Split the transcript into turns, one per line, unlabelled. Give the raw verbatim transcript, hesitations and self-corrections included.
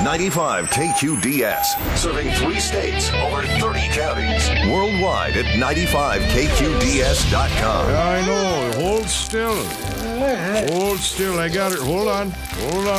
ninety-five K Q D S, serving three states, over thirty counties. Worldwide at ninety-five K Q D S dot com.
I know. Hold still. Hold still. I got it. Hold on. Hold on.